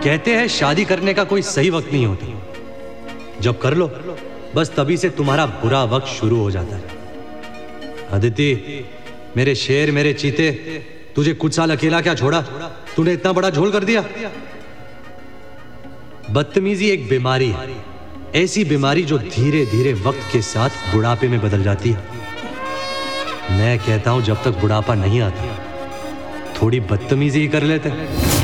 कहते हैं शादी करने का कोई सही वक्त नहीं होता, जब कर लो बस तभी से तुम्हारा बुरा वक्त शुरू हो जाता है। अदिति, मेरे शेर, मेरे चीते, तुझे कुछ साल अकेला क्या छोड़ा? तूने इतना बड़ा झोल कर दिया। बदतमीजी एक बीमारी है, ऐसी बीमारी जो धीरे धीरे वक्त के साथ बुढ़ापे में बदल जाती है। मैं कहता हूं जब तक बुढ़ापा नहीं आता थोड़ी बदतमीजी ही कर लेते हैं।